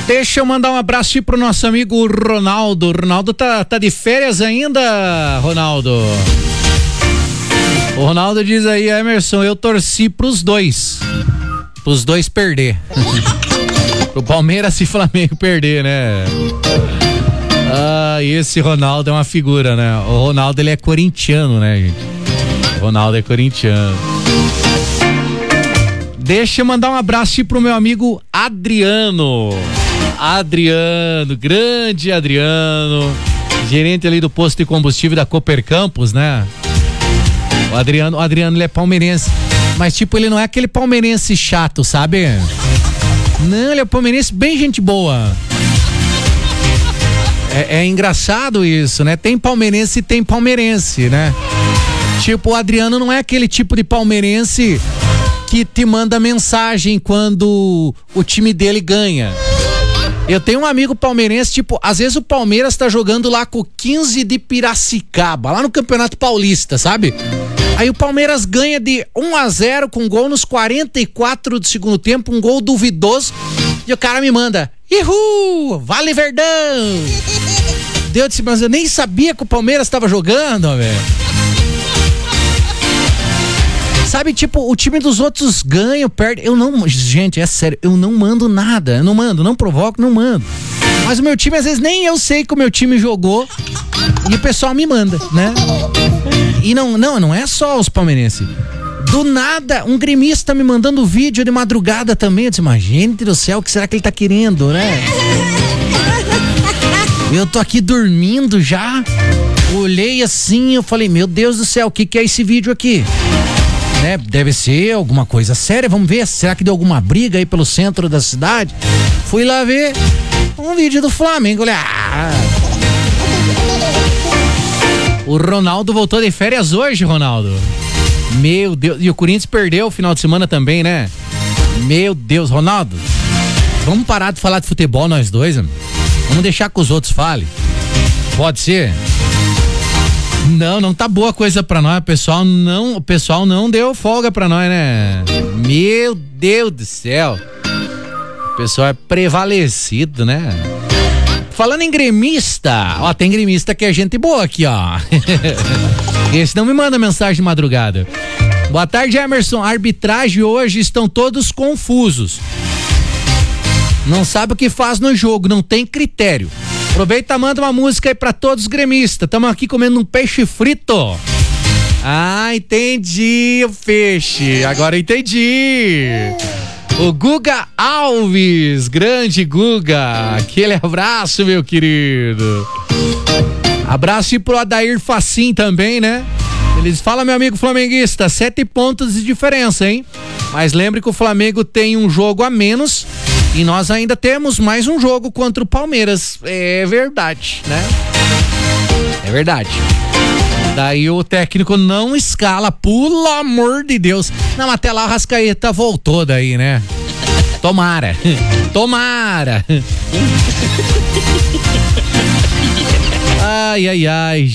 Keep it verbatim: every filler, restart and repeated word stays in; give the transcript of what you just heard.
Deixa eu mandar um abraço pro nosso amigo Ronaldo. Ronaldo tá, tá de férias ainda, Ronaldo? O Ronaldo diz aí, Emerson, eu torci pros dois. Pros dois perder. Pro Palmeiras e Flamengo perder, né? Ah, esse Ronaldo é uma figura, né? O Ronaldo, ele é corintiano, né, gente? O Ronaldo é corintiano. Deixa eu mandar um abraço pro meu amigo Adriano. Adriano, grande Adriano, gerente ali do posto de combustível da Cooper Campos, né? O Adriano, o Adriano, ele é palmeirense, mas tipo, ele não é aquele palmeirense chato, sabe? Não, ele é palmeirense bem gente boa. É, é engraçado isso, né? Tem palmeirense e tem palmeirense, né? Tipo, o Adriano não é aquele tipo de palmeirense que te manda mensagem quando o time dele ganha. Eu tenho um amigo palmeirense, tipo, às vezes o Palmeiras tá jogando lá com o quinze de Piracicaba, lá no Campeonato Paulista, sabe? Aí o Palmeiras ganha de um a zero com gol nos quarenta e quatro do segundo tempo, um gol duvidoso, e o cara me manda, Ihu, Vale Verdão! Deus disse, mas eu nem sabia que o Palmeiras tava jogando, velho. Sabe, tipo, o time dos outros ganha, perde. Eu não, gente, é sério, eu não mando nada. Eu não mando, não provoco, não mando. Mas o meu time, às vezes, nem eu sei que o meu time jogou. E o pessoal me manda, né? E não, não, não é só os palmeirenses. Do nada, um gremista me mandando vídeo de madrugada também. Eu disse, mas gente do céu, o que será que ele tá querendo, né? Eu tô aqui dormindo já. Olhei assim, eu falei, meu Deus do céu, o que que é esse vídeo aqui? Né? Deve ser alguma coisa séria, vamos ver, será que deu alguma briga aí pelo centro da cidade? Fui lá ver um vídeo do Flamengo, olha, ah. O Ronaldo voltou de férias hoje, Ronaldo. Meu Deus, e o Corinthians perdeu o final de semana também, né? Meu Deus, Ronaldo, vamos parar de falar de futebol nós dois, amigo. Vamos deixar que os outros falem. Pode ser? Não, não tá boa coisa pra nós, o pessoal não, o pessoal não deu folga pra nós, né? Meu Deus do céu. O pessoal é prevalecido, né? Falando em gremista, ó, tem gremista que é gente boa aqui, ó. Esse não me manda mensagem de madrugada. Boa tarde, Emerson. A arbitragem hoje estão todos confusos. Não sabe o que faz no jogo, não tem critério. Aproveita, manda uma música aí pra todos os gremistas. Estamos aqui comendo um peixe frito. Ah, entendi o peixe. Agora entendi. O Guga Alves, grande Guga. Aquele abraço, meu querido. Abraço e pro Adair Facim também, né? Eles falam, meu amigo flamenguista, sete pontos de diferença, hein? Mas lembre que o Flamengo tem um jogo a menos. E nós ainda temos mais um jogo contra o Palmeiras. É verdade, né? É verdade. Daí o técnico não escala, pelo amor de Deus. Não, até lá o Arrascaeta voltou daí, né? Tomara. Tomara. Ai, ai, ai.